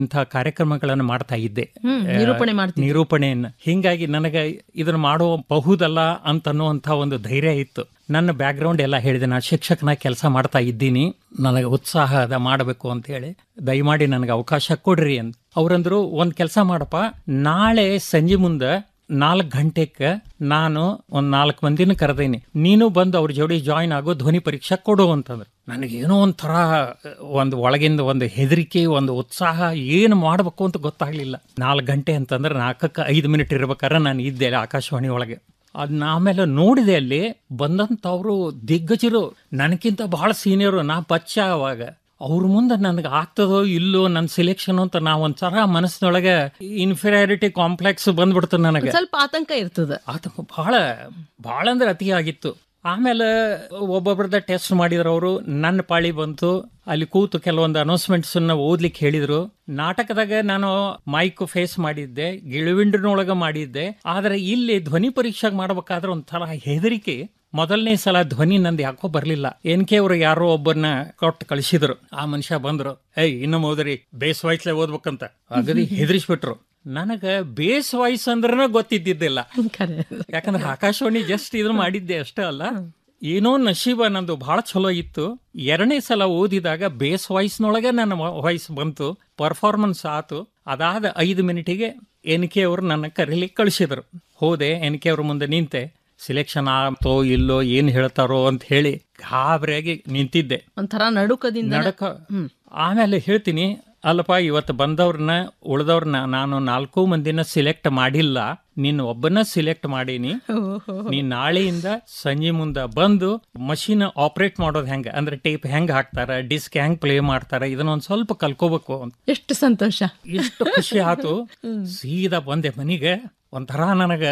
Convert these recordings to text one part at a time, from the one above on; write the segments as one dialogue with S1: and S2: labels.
S1: ಇಂಥ ಕಾರ್ಯಕ್ರಮಗಳನ್ನು ಮಾಡ್ತಾ ಇದ್ದೆ,
S2: ನಿರೂಪಣೆಯನ್ನು.
S1: ಹಿಂಗಾಗಿ ನನಗೆ ಇದನ್ನ ಮಾಡಬಹುದಲ್ಲ ಅಂತನ್ನುವಂಥ ಒಂದು ಧೈರ್ಯ ಇತ್ತು. ನನ್ನ ಬ್ಯಾಕ್ಗ್ರೌಂಡ್ ಎಲ್ಲ ಹೇಳಿದೆ, ನಾನು ಶಿಕ್ಷಕನ ಕೆಲಸ ಮಾಡ್ತಾ ಇದ್ದೀನಿ, ನನಗೆ ಉತ್ಸಾಹ ಅದ ಮಾಡಬೇಕು ಅಂತ ಹೇಳಿ, ದಯಮಾಡಿ ನನಗೆ ಅವಕಾಶ ಕೊಡ್ರಿ ಅಂತ. ಅವ್ರಂದ್ರು, ಒಂದ್ ಕೆಲಸ ಮಾಡಪ್ಪ, ನಾಳೆ ಸಂಜೆ ಮುಂದೆ 4 ಗಂಟೆಗೆ ನಾನು ಒಂದ್ 4 ಮಂದಿನ ಕರೆದೇನಿ, ನೀನು ಬಂದು ಅವ್ರ ಜೋಡಿ ಜಾಯಿನ್ ಆಗೋ, ಧ್ವನಿ ಪರೀಕ್ಷೆ ಕೊಡು ಅಂತಂದ್ರು. ನನಗೇನೋ ಒಂಥರ ಒಂದು ಒಳಗಿಂದ ಒಂದು ಹೆದರಿಕೆ, ಒಂದು ಉತ್ಸಾಹ, ಏನು ಮಾಡಬೇಕು ಅಂತ ಗೊತ್ತಾಗ್ಲಿಲ್ಲ. 4 ಗಂಟೆ ಅಂತಂದ್ರೆ 4ಕ್ಕೆ 5 ಮಿನಿಟ್ ಇರ್ಬೇಕಾದ್ರೆ ನಾನು ಇದ್ದೆ ಆಕಾಶವಾಣಿ ಒಳಗೆ. ಅದನ್ನ ಆಮೇಲೆ ನೋಡಿದೆ, ಅಲ್ಲಿ ಬಂದಂಥವ್ರು ದಿಗ್ಗಜರು, ನನಗಿಂತ ಬಹಳ ಸೀನಿಯರು, ನಾ ಬಚ್ಚ ಅವಾಗ. ಅವ್ರ ಮುಂದೆ ನನಗೆ ಆಗ್ತದೋ ಇಲ್ಲೋ ನನ್ನ ಸೆಲೆಕ್ಷನ್ ಅಂತ ನಾವು ಒಂಥರ ಮನಸ್ಸಿನೊಳಗೆ ಇನ್ಫೀರಿಯಾರಿಟಿ ಕಾಂಪ್ಲೆಕ್ಸ್ ಬಂದ್ಬಿಡ್ತದೆ. ನನಗೆ
S2: ಸ್ವಲ್ಪ ಆತಂಕ ಇರ್ತದೆ.
S1: ಆತಂಕ ಬಹಳ ಬಹಳ ಅಂದ್ರೆ ಅತಿಯಾಗಿತ್ತು. ಆಮೇಲೆ ಒಬ್ಬೊಬ್ರದ ಟೆಸ್ಟ್ ಮಾಡಿದ್ರು ಅವರು. ನನ್ನ ಪಾಳಿ ಬಂತು, ಅಲ್ಲಿ ಕೂತು ಕೆಲವೊಂದು ಅನೌನ್ಸ್ಮೆಂಟ್ಸ್ ಓದ್ಲಿಕ್ಕೆ ಹೇಳಿದ್ರು. ನಾಟಕದಾಗ ನಾನು ಮೈಕ್ ಫೇಸ್ ಮಾಡಿದ್ದೆ, ಗಿಳಿವಿಂಡಿನೊಳಗ ಮಾಡಿದ್ದೆ. ಆದ್ರೆ ಇಲ್ಲಿ ಧ್ವನಿ ಪರೀಕ್ಷೆಗೆ ಮಾಡ್ಬೇಕಾದ್ರೆ ಒಂಥರ ಹೆದರಿಕೆ. ಮೊದಲನೇ ಸಲ ಧ್ವನಿ ನಂದು ಯಾಕೋ ಬರ್ಲಿಲ್ಲ. ಕೆ ಅವ್ರು ಯಾರೋ ಒಬ್ಬರನ್ನ ಕೊಟ್ಟು ಕಳಿಸಿದ್ರು. ಆ ಮನುಷ್ಯ ಬಂದ್ರು, ಇನ್ನು ಓದ್ರಿ, ಬೇಸ್ ವಾಯ್ಸ್ಲೆ ಓದ್ಬೇಕಂತ ಅಗದಿ ಹೆದರಿಸ್ಬಿಟ್ರು. ನನಗ ಬೇಸ್ ವಾಯ್ಸ್ ಅಂದ್ರನ ಗೊತ್ತಿದ್ದಿದ್ದಿಲ್ಲ, ಯಾಕಂದ್ರೆ ಆಕಾಶವಾಣಿ ಜಸ್ಟ್ ಇದು ಮಾಡಿದ್ದೆ ಅಷ್ಟೇ ಅಲ್ಲ. ಏನೋ ನಶೀಬ ನಂದು ಬಹಳ ಚಲೋ ಇತ್ತು. 2ನೇ ಸಲ ಓದಿದಾಗ ಬೇಸ್ ವಾಯ್ಸ್ನೊಳಗೆ ನನ್ನ ವಾಯ್ಸ್ ಬಂತು, ಪರ್ಫಾರ್ಮೆನ್ಸ್ ಆತು. ಅದಾದ 5 ಮಿನಿಟಿಗೆ ಕೆ ಅವರು ನನ್ನ ಕರೀಲಿಕ್ಕೆ ಕಳಿಸಿದ್ರು. ಹೋದೆ, ಕೆ ಅವ್ರ ಮುಂದೆ ನಿಂತೆ. ಸಿಲೆಕ್ಷನ್ ಆಗ್ತೋ ಇಲ್ಲೋ, ಏನ್ ಹೇಳ್ತಾರೋ ಅಂತ ಹೇಳಿ ಗಾಬರಿಯಾಗಿ ನಿಂತಿದ್ದೆ,
S2: ಒಂಥರ ನಡುಕ.
S1: ಆಮೇಲೆ ಹೇಳ್ತೀನಿ, ಅಲ್ಲಪ್ಪ, ಇವತ್ತು ಬಂದವ್ರನ್ನ ಉಳ್ದವ್ರನ್ನ ನಾನು 4 ಮಂದಿನ ಸಿಲೆಕ್ಟ್ ಮಾಡಿಲ್ಲ, ನೀನು ಒಬ್ಬನ ಸಿಲೆಕ್ಟ್ ಮಾಡೀನಿ. ನೀನ್ ನಾಳೆಯಿಂದ ಸಂಜೆ ಮುಂದೆ ಬಂದು ಮಷೀನ್ ಆಪರೇಟ್ ಮಾಡೋದು ಹೆಂಗ, ಅಂದ್ರೆ ಟೇಪ್ ಹೆಂಗ್ ಹಾಕ್ತಾರ, ಡಿಸ್ಕ್ ಹೆಂಗ್ ಪ್ಲೇ ಮಾಡ್ತಾರ, ಇದನ್ನೊಂದ್ ಸ್ವಲ್ಪ ಕಲ್ಕೋಬೇಕು ಅಂತ.
S2: ಎಷ್ಟು ಸಂತೋಷ,
S1: ಎಷ್ಟು ಖುಷಿ ಆತು. ಸೀದಾ ಬಂದೆ ಮನಿಗೆ. ಒಂಥರ ನನಗ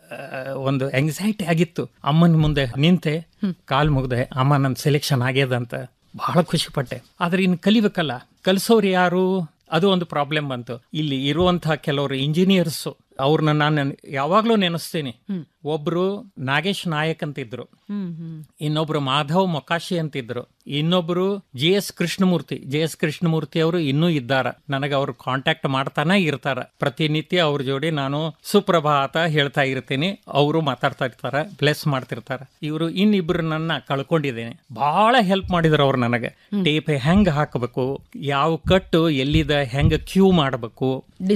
S1: ಒಂದು ಎಂಗ್ಸೈಟಿ ಆಗಿತ್ತು. ಅಮ್ಮನ ಮುಂದೆ ನಿಂತೆ, ಕಾಲ್ ಮುಗ್ದೆ, ಅಮ್ಮ ನನ್ ಸೆಲೆಕ್ಷನ್ ಆಗ್ಯದಂತ ಬಹಳ ಖುಷಿ ಪಟ್ಟೆ. ಆದ್ರೆ ಇನ್ನು ಕಲಿಬೇಕಲ್ಲ, ಕಲಿಸೋರು ಯಾರು, ಅದು ಒಂದು ಪ್ರಾಬ್ಲಮ್ ಬಂತು. ಇಲ್ಲಿ ಇರುವಂತಹ ಕೆಲವರು ಇಂಜಿನಿಯರ್ಸ್, ಅವ್ರನ್ನ ನಾನು ಯಾವಾಗ್ಲೂ ನೆನೆಸ್ತೀನಿ. ಒಬ್ರು ನಾಗೇಶ್ ನಾಯಕ್ ಅಂತಿದ್ರು, ಇನ್ನೊಬ್ರು ಮಾಧವ್ ಮೊಕಾಶಿ ಅಂತಿದ್ರು, ಇನ್ನೊಬ್ರು JS ಕೃಷ್ಣಮೂರ್ತಿ ಅವರು ಇನ್ನೂ ಇದ್ದಾರ. ನನಗೆ ಅವ್ರು ಕಾಂಟ್ಯಾಕ್ಟ್ ಮಾಡ್ತಾನೆ ಇರ್ತಾರ. ಪ್ರತಿನಿತ್ಯ ಅವ್ರ ಜೋಡಿ ನಾನು ಸುಪ್ರಭಾತ ಹೇಳ್ತಾ ಇರ್ತೀನಿ, ಅವರು ಮಾತಾಡ್ತಾ ಇರ್ತಾರ, ಬ್ಲೆಸ್ ಮಾಡ್ತಿರ್ತಾರ. ಇವರು ಇನ್ನಿಬ್ರು ನನ್ನ ಕಳ್ಕೊಂಡಿದ್ದೇನೆ. ಬಹಳ ಹೆಲ್ಪ್ ಮಾಡಿದ್ರು ಅವ್ರು ನನಗೆ. ಟೇಪ್ ಹೆಂಗ್ ಹಾಕಬೇಕು, ಯಾವ ಕಟ್ಟು ಎಲ್ಲಿದ, ಹೆಂಗ್ ಕ್ಯೂ ಮಾಡಬೇಕು,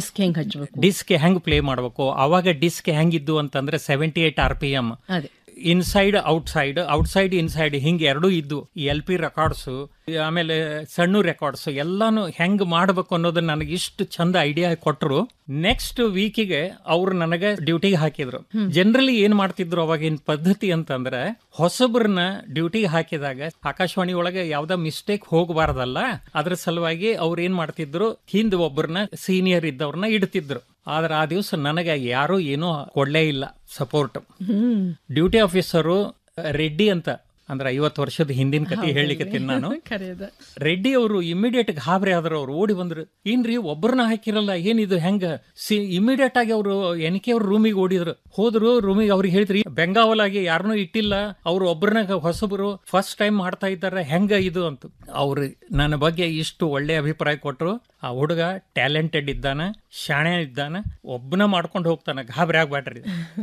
S1: ಡಿಸ್ಕ್ ಹೆಂಗ್ ಪ್ಲೇ ಮಾಡಬೇಕು. ಅವಾಗ ಡಿಸ್ಕ್ ಹೆಂಗಿದ್ದು ಅಂತಂದ್ರೆ 78 RPM, ಇನ್ಸೈಡ್ ಔಟ್ಸೈಡ್ ಇನ್ಸೈಡ್ ಹಿಂಗೆ 2 ಇದ್ದು. LP ರೆಕಾರ್ಡ್ಸ್, ಆಮೇಲೆ ಸಣ್ಣ ರೆಕಾರ್ಡ್ಸ್ ಎಲ್ಲಾನು ಹೆಂಗ್ ಮಾಡಬೇಕು ಅನ್ನೋದನ್ನ ನನಗೆ ಇಷ್ಟು ಚಂದ ಐಡಿಯಾ ಕೊಟ್ಟರು. ನೆಕ್ಸ್ಟ್ ವೀಕಿಗೆ ಅವ್ರು ನನಗೆ ಡ್ಯೂಟಿಗೆ ಹಾಕಿದ್ರು. ಜನರಲಿ ಏನ್ ಮಾಡ್ತಿದ್ರು ಅವಾಗಿನ ಪದ್ಧತಿ ಅಂತಂದ್ರೆ, ಹೊಸಬ್ರನ್ನ ಡ್ಯೂಟಿಗೆ ಹಾಕಿದಾಗ ಆಕಾಶವಾಣಿ ಒಳಗೆ ಯಾವ್ದ ಮಿಸ್ಟೇಕ್ ಹೋಗಬಾರ್ದಲ್ಲ, ಅದ್ರ ಸಲುವಾಗಿ ಅವ್ರು ಏನ್ ಮಾಡ್ತಿದ್ರು, ಹಿಂದ್ ಒಬ್ಬರನ್ನ ಸೀನಿಯರ್ ಇದ್ದವ್ರನ್ನ ಇಡ್ತಿದ್ರು. ಆದ್ರೆ ಆ ದಿವಸ ನನಗೆ ಯಾರು ಏನೂ ಕೊಡ್ಲೇ ಇಲ್ಲ ಸಪೋರ್ಟ್. ಡ್ಯೂಟಿ ಆಫೀಸರು ರೆಡ್ಡಿ ಅಂತ, ಅಂದ್ರೆ 50 ವರ್ಷದ ಹಿಂದಿನ ಕತೆ ಹೇಳಿಕತ್ತೀನಿ ನಾನು. ರೆಡ್ಡಿ ಅವರು ಇಮಿಡಿಯೇಟ್ ಗಾಬರಿ ಆದ್ರು. ಅವ್ರು ಓಡಿ ಬಂದ್ರು, ಏನ್ರಿ ಒಬ್ಬರನ್ನ ಹಾಕಿರಲ್ಲ, ಏನಿದು ಹೆಂಗ? ಇಮಿಡಿಯೇಟ್ ಆಗಿ ಅವರು ಕೆ ಅವ್ರ ರೂಮಿಗೆ ಹೋದ್ರು. ರೂಮಿಗೆ ಅವ್ರಿಗೆ ಹೇಳಿದ್ರಿ, ಬೆಂಗಾವಲಾಗಿ ಯಾರನ್ನೂ ಇಟ್ಟಿಲ್ಲ, ಅವ್ರು ಒಬ್ಬರನ್ನ ಹೊಸಬರು ಫಸ್ಟ್ ಟೈಮ್ ಮಾಡ್ತಾ ಇದ್ದಾರೆ, ಹೆಂಗ ಇದು ಅಂತ. ಅವ್ರು ನನ್ನ ಬಗ್ಗೆ ಇಷ್ಟು ಒಳ್ಳೆ ಅಭಿಪ್ರಾಯ ಕೊಟ್ರು. ಆ ಹುಡುಗ ಟ್ಯಾಲೆಂಟೆಡ್ ಇದ್ದಾನ, ಶಾಣೆ ಇದ್ದಾನ, ಒಬ್ಬನ ಮಾಡ್ಕೊಂಡು ಹೋಗ್ತಾನ, ಗಾಬರಿ ಆಗ್ಬೇಡ್ರಿ.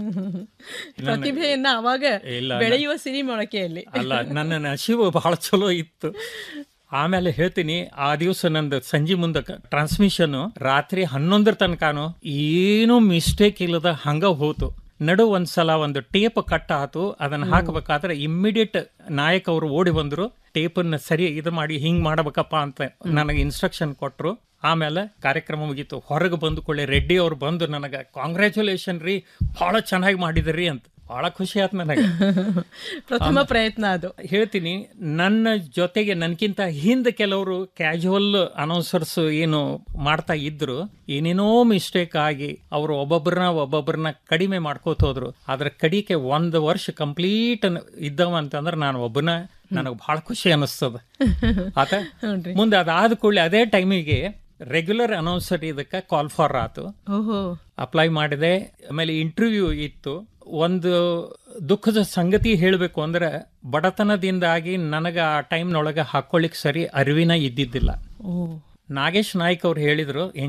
S2: ಪ್ರತಿಭೆಯನ್ನ ಅವಾಗ ಬೆಳೆಯುವ ಸಿರಿ ಮೊಳಕೆಯಲ್ಲಿ
S1: ಅಲ್ಲ, ನನ್ನ ನಶೀಬು ಬಹಳ ಚಲೋ ಇತ್ತು. ಆಮೇಲೆ ಹೇಳ್ತೀನಿ, ಆ ದಿವಸ ನಂದು ಸಂಜೆ ಮುಂದಕ್ಕೆ ಟ್ರಾನ್ಸ್ಮಿಷನ್ ರಾತ್ರಿ 11 ತನಕನೂ ಏನೂ ಮಿಸ್ಟೇಕ್ ಇಲ್ಲದ ಹಂಗ ಹೋತು. ನಡು ಒಂದ್ಸಲ ಒಂದು ಟೇಪ್ ಕಟ್ ಆತು. ಅದನ್ನ ಹಾಕಬೇಕಾದ್ರೆ ಇಮ್ಮಿಡಿಯೇಟ್ ನಾಯಕ್ ಅವರು ಓಡಿ ಬಂದ್ರು, ಟೇಪನ್ನ ಸರಿ ಇದು ಮಾಡಿ ಹಿಂಗ್ ಮಾಡಬೇಕಪ್ಪ ಅಂತ ನನಗೆ ಇನ್ಸ್ಟ್ರಕ್ಷನ್ ಕೊಟ್ರು. ಆಮೇಲೆ ಕಾರ್ಯಕ್ರಮ ಮುಗೀತು. ಹೊರಗೆ ಬಂದು ಕೊಳ್ಳೆ ರೆಡ್ಡಿ ಅವ್ರು ಬಂದು ನನಗೆ ಕಾಂಗ್ರ್ಯಾಚುಲೇಷನ್ ರೀ, ಬಹಳ ಚೆನ್ನಾಗಿ ಮಾಡಿದ್ರಿ ಅಂತ. ಬಹಳ ಖುಷಿ ಆಯ್ತು ನನಗೆ.
S2: ಪ್ರಥಮ ಪ್ರಯತ್ನ ಅದು. ಹೇಳ್ತೀನಿ,
S1: ನನ್ನ ಜೊತೆಗೆ ನನ್ಕಿಂತ ಹಿಂದೆ ಕೆಲವರು ಕ್ಯಾಶುವಲ್ ಅನೌನ್ಸರ್ಸ್ ಏನು ಮಾಡ್ತಾ ಇದ್ರು, ಏನೇನೋ ಮಿಸ್ಟೇಕ್ ಆಗಿ ಅವರು ಒಬ್ಬೊಬ್ಬರನ್ನ ಕಡಿಮೆ ಮಾಡ್ಕೋತ ಹೋದ್ರು. ಅದ್ರ ಕಡಿಕೆ 1 ವರ್ಷ ಕಂಪ್ಲೀಟ್ ಇದ್ದವ ಅಂತಂದ್ರೆ ನಾನು ಒಬ್ಬನ, ನನಗೆ ಬಹಳ ಖುಷಿ ಅನಿಸ್ತದ. ಆತ ಮುಂದೆ ಅದಾದ ಕೂಡಲೇ ಅದೇ ಟೈಮಿಗೆ ರೆಗ್ಯುಲರ್ ಅನೌನ್ಸರ್ ಇದಕ್ಕೆ ಕಾಲ್ ಫಾರ್ ಆತು. ಅಪ್ಲೈ ಮಾಡಿದೆ. ಆಮೇಲೆ ಇಂಟರ್ವ್ಯೂ ಇತ್ತು. ಒಂದು ದುಃಖದ ಸಂಗತಿ ಹೇಳಬೇಕು ಅಂದ್ರೆ, ಬಡತನದಿಂದಾಗಿ ನನಗೆ ಆ ಟೈಮ್ನೊಳಗೆ ಹಾಕೊಳ್ಳಿಕ್ ಸರಿ ಅರಿವಿನ ಇದ್ದಿದ್ದಿಲ್ಲ. ನಾಗೇಶ್ ನಾಯ್ಕ್ ಅವ್ರು ಹೇಳಿದ್ರು